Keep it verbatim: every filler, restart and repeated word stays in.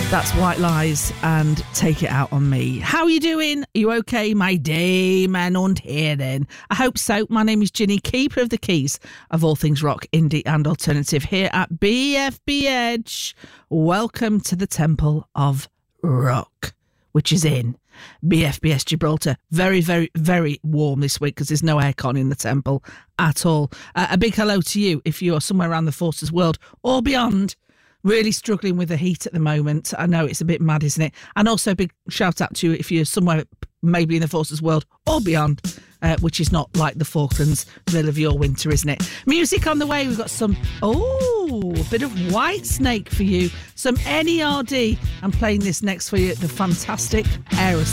That's White Lies and Take It Out on Me. How are you doing? Are you okay, my Damen und Herren? I hope so. My name is Ginny, keeper of the keys of all things rock, indie and alternative here at B F B Edge. Welcome to the Temple of Rock, which is in B F B S Gibraltar. Very, very, very warm this week because there's no aircon in the temple at all. Uh, a big hello to you if you're somewhere around the Forces world or beyond. Really struggling with the heat at the moment. I know it's a bit mad, isn't it? And also a big shout out to you if you're somewhere maybe in the Forces world or beyond, uh, which is not like the Falklands, middle of your winter, isn't it? Music on the way. We've got some, oh, a bit of Whitesnake for you. Some N E R D. I'm playing this next for you, the fantastic Aerosmith.